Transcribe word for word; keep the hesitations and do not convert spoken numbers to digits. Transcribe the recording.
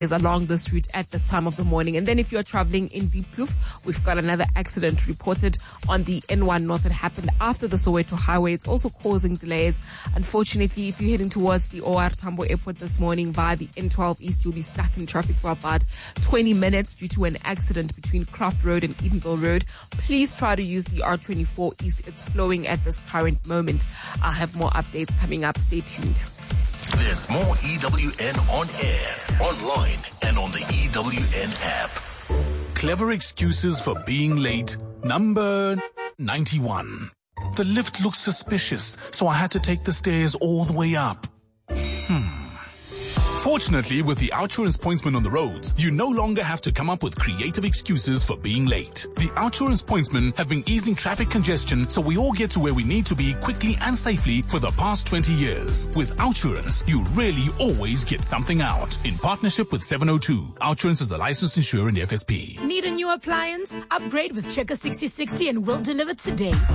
is along this route at this time of the morning. And then if you're traveling in Diepkloof, we've got another accident reported on the N one North. It happened after the Soweto Highway. It's also causing delays. Unfortunately, if you're heading towards the O R Tambo Airport this morning via the N twelve East, you'll be stuck in traffic for about twenty minutes due to an accident between Craft Road and Edenville Road. Please try to use the R twenty-four East. It's flowing at this current moment. I'll have more updates coming up. Stay tuned. There's more E W N on air, online, and on the E W N app. Clever excuses for being late. Number ninety-one. The lift looks suspicious, so I had to take the stairs all the way up. Hmm. Fortunately, with the Outsurance Pointsman on the roads, you no longer have to come up with creative excuses for being late. The Outsurance Pointsmen have been easing traffic congestion so we all get to where we need to be quickly and safely for the past twenty years. With Outsurance, you really always get something out. In partnership with seven oh two, Outsurance is a licensed insurer in the F S P. Need a new appliance? Upgrade with Checker sixty sixty and we'll deliver today.